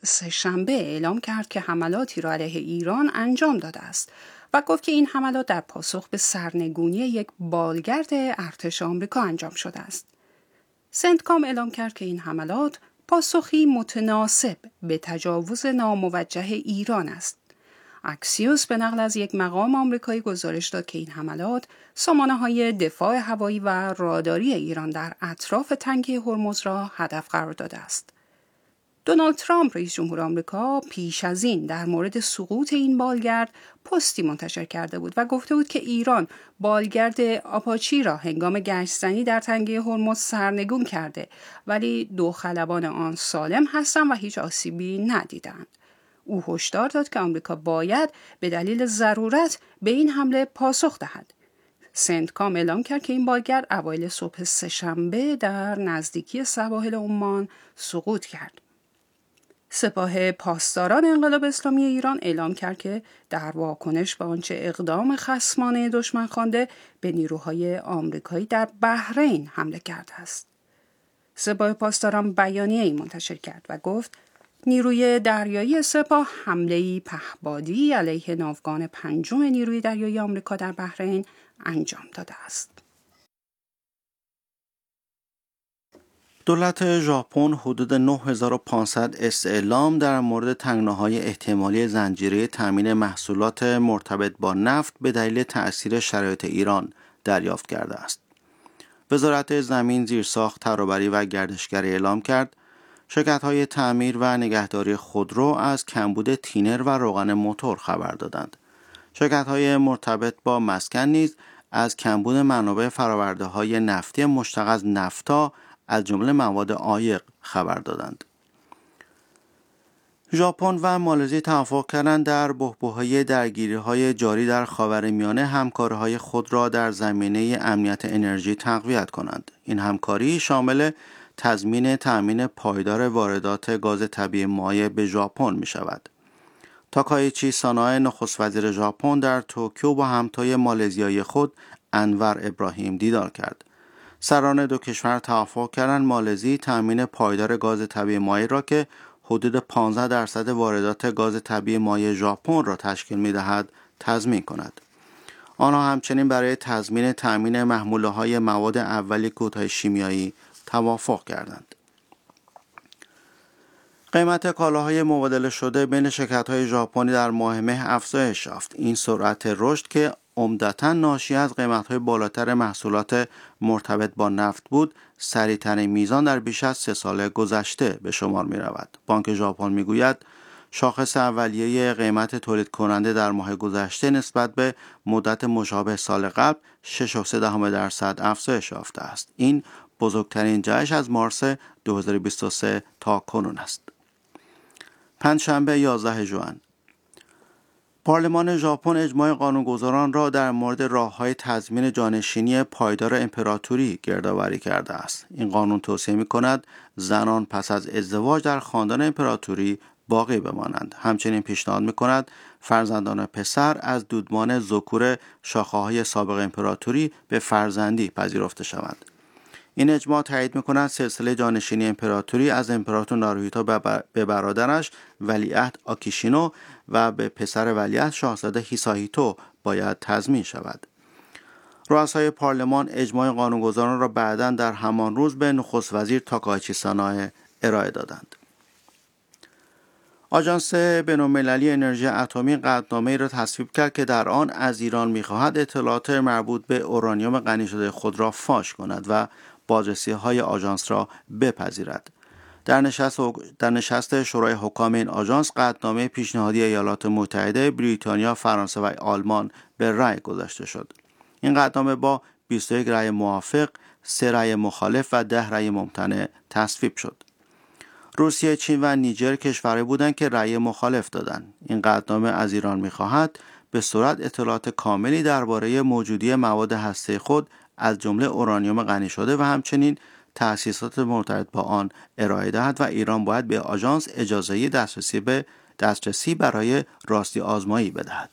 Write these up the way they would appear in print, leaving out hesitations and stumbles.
سه‌شنبه اعلام کرد که حملاتی را علیه ایران انجام داده است و گفت که این حملات در پاسخ به سرنگونی یک بالگرد ارتش آمریکا انجام شده است. سنتکام اعلام کرد که این حملات پاسخی متناسب به تجاوز ناموجه ایران است. اکسیوس به نقل از یک مقام آمریکایی گزارش داد که این حملات سامانه‌های دفاع هوایی و راداری ایران در اطراف تنگه هرمز را هدف قرار داده است. دونالد ترامپ رئیس جمهور آمریکا پیش از این در مورد سقوط این بالگرد پستی منتشر کرده بود و گفته بود که ایران بالگرد آپاچی را هنگام گشت‌زنی در تنگه هرمز سرنگون کرده، ولی دو خلبان آن سالم هستند و هیچ آسیبی ندیدند. او هشدار داد که آمریکا باید به دلیل ضرورت به این حمله پاسخ دهد. سنتکام اعلام کرد که این بالگرد اوایل صبح سه‌شنبه در نزدیکی سواحل عمان سقوط کرد. سپاه پاسداران انقلاب اسلامی ایران اعلام کرد که در واکنش به آنچه اقدام خصمانه دشمن خوانده به نیروهای آمریکایی در بحرین حمله کرده است. سپاه پاسداران بیانیه‌ای منتشر کرد و گفت نیروی دریایی سپاه حمله‌ای پهپادی علیه ناوگان پنجم نیروی دریایی آمریکا در بحرین انجام داده است. دولت ژاپن حدود 9500 استعلام در مورد تنگناهای احتمالی زنجیره تامین محصولات مرتبط با نفت به دلیل تأثیر شرایط ایران دریافت کرده است. وزارت زمین، زیرساخت، ترابری و گردشگری اعلام کرد شرکت‌های تعمیر و نگهداری خودرو از کمبود تینر و روغن موتور خبر دادند. شرکت‌های مرتبط با مسکن نیز از کمبود منابع فرآورده‌های نفتی مشتق از نفتا از جمله مواد عایق خبر دادند. ژاپن و مالزی توافق کردند در بحبوحه درگیری‌های جاری در خاورمیانه همکاری‌های خود را در زمینه امنیت انرژی تقویت کنند. این همکاری شامل تضمین تأمین پایدار واردات گاز طبیعی مایع به ژاپن می‌شود. تاکایچی سانا نخست وزیر ژاپن در توکیو با همتای مالزیایی خود انور ابراهیم دیدار کرد. سران دو کشور توافق کردند مالزی تأمین پایدار گاز طبیعی مایع را که حدود 15% واردات گاز طبیعی مایع ژاپن را تشکیل می‌دهد تضمین کند. آنها همچنین برای تضمین تأمین محموله‌های مواد اولیه کودهای شیمیایی توافق کردند. قیمت کالاهای مبادله شده بین شرکت‌های ژاپنی در ماه مه افزایش یافت. این سرعت رشد که عمدتاً ناشی از قیمت‌های بالاتر محصولات مرتبط با نفت بود، سریع‌ترین میزان در بیش از 3 سال گذشته به شمار می‌رود. بانک ژاپن می‌گوید شاخص اولیه قیمت تولید کننده در ماه گذشته نسبت به مدت مشابه سال قبل 6.3% افزایش یافته است. این بزرگترین جهش از مارس 2023 تا کنون است. پنجشنبه 11 ژوئن پارلمان ژاپن اجماع قانونگذاران را در مورد راه‌های تضمین جانشینی پایدار امپراتوری گردآوری کرده است. این قانون توصیه می‌کند زنان پس از ازدواج در خاندان امپراتوری باقی بمانند. همچنین پیشنهاد می‌کند فرزندان پسر از دودمان ذکور شاخه‌های سابق امپراتوری به فرزندی پذیرفته شوند. این اجماع تایید می‌کند سلسله جانشینی امپراتوری از امپراتور ناروهیتو به برادرش ولیعهد آکیشینو و به پسر ولیعهد شاهزاده هیساهیتو باید تضمین شود. رؤسای پارلمان اجماع قانونگذاران را بعداً در همان روز به نخست وزیر تاکاچی سانا ارائه دادند. آژانس بین‌المللی انرژی اتمی قطعنامه‌ای را تصویب کرد که در آن از ایران می‌خواهد اطلاعات مربوط به اورانیوم غنی شده خود را فاش کند و بازرسی‌های آژانس را بپذیرد. در نشست شورای حکام این آژانس قطعنامه پیشنهادی ایالات متحده، بریتانیا، فرانسه و آلمان به رأی گذاشته شد. این قطعنامه با 21 رأی موافق، 3 رأی مخالف و 10 رأی ممتنع تصویب شد. روسیه، چین و نیجر کشورهایی بودند که رأی مخالف دادند. این قطعنامه از ایران می‌خواهد به صورت اطلاعات کاملی درباره موجودی مواد هسته‌ای خود از جمله اورانیوم غنی شده و همچنین تأسیسات مرتبط با آن ارائه دهد و ایران باید به آژانس اجازه دسترسی برای راستی آزمایی بدهد.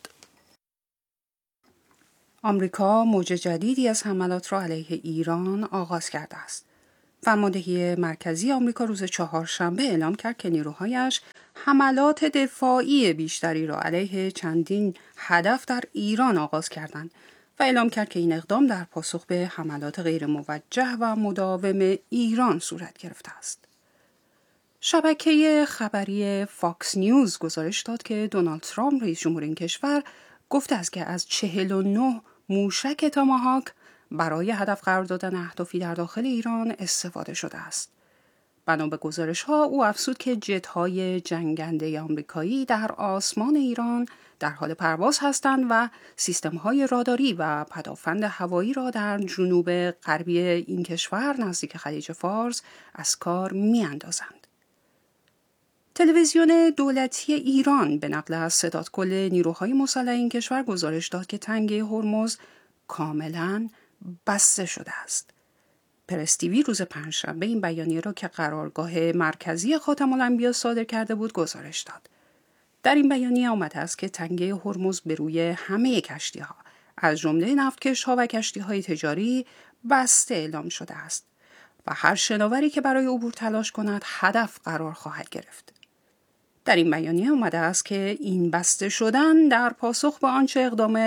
آمریکا موج جدیدی از حملات را علیه ایران آغاز کرده است. فرماندهی مرکزی آمریکا روز چهارشنبه اعلام کرد که نیروهایش حملات دفاعی بیشتری را علیه چندین هدف در ایران آغاز کردند و اعلام کرد که این اقدام در پاسخ به حملات غیر موجه و مداوم ایران صورت گرفته است. شبکه خبری فاکس نیوز گزارش داد که دونالد ترامپ رئیس جمهور این کشور گفته است که از 49 موشک تاماهاک برای هدف قرار دادن اهدافی در داخل ایران استفاده شده است. بنا به گزارش‌ها او افزود که جت‌های جنگنده آمریکایی در آسمان ایران در حال پرواز هستند و سیستم‌های راداری و پدافند هوایی را در جنوب غربی این کشور نزدیک خلیج فارس از کار می‌اندازند. تلویزیون دولتی ایران به نقل از ستادکل نیروهای مسلح این کشور گزارش داد که تنگه هرمز کاملاً بسته شده است. پرس تیوی روز پنجشنبه این بیانیه را که قرارگاه مرکزی خاتم الانبیا صادر کرده بود گزارش داد. در این بیانیه آمده است که تنگه هرمز به روی همه کشتی‌ها از جمله نفتکش‌ها و کشتی‌های تجاری بسته اعلام شده است و هر شناوری که برای عبور تلاش کند هدف قرار خواهد گرفت. در این بیانیه آمده است که این بسته شدن در پاسخ به آنچه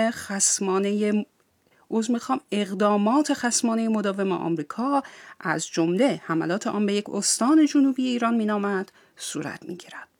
اقدامات خصمانه مداوم آمریکا از جمله حملات آن به یک استان جنوبی ایران مینامد صورت می‌گیرد.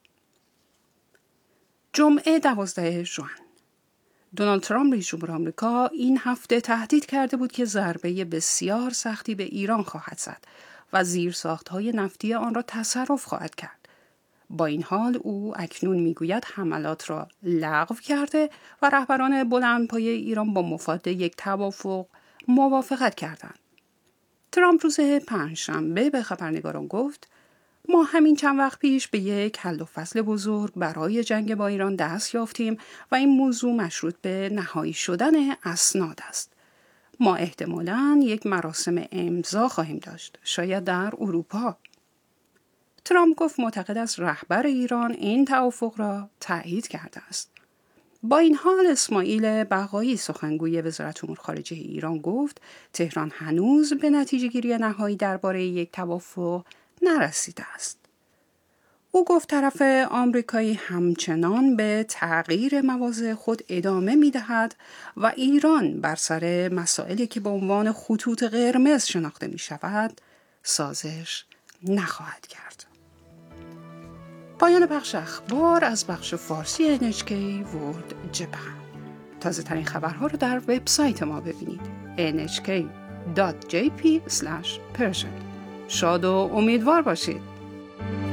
جمعه 12 ژوئن دونالد ترامپ رئیس جمهور آمریکا این هفته تهدید کرده بود که ضربه بسیار سختی به ایران خواهد زد و زیرساخت‌های نفتی آن را تصرف خواهد کرد. با این حال او اکنون میگوید حملات را لغو کرده و رهبران بلندپایه ایران با مفاد یک توافق موافقت کردند. ترامپ روز پنجشنبه به خبرنگاران گفت ما همین چند وقت پیش به یک حل و فصل بزرگ برای جنگ با ایران دست یافتیم و این موضوع مشروط به نهایی شدن اسناد است. ما احتمالاً یک مراسم امضا خواهیم داشت، شاید در اروپا. ترامپ گفت معتقد است رهبر ایران این توافق را تایید کرده است. با این حال اسماعیل بقایی سخنگوی وزارت امور خارجه ایران گفت تهران هنوز به نتیجه گیری نهایی درباره یک توافق نرسیده است. او گفت طرف آمریکایی همچنان به تغییر مواضع خود ادامه می‌دهد و ایران بر سر مسائلی که به عنوان خطوط قرمز شناخته می‌شود سازش نخواهد کرد. پایان بخش اخبار از بخش فارسی NHK World Japan. تازه ترین خبرها رو در وبسایت ما ببینید nhk.jp/persian. شاد و امیدوار باشید.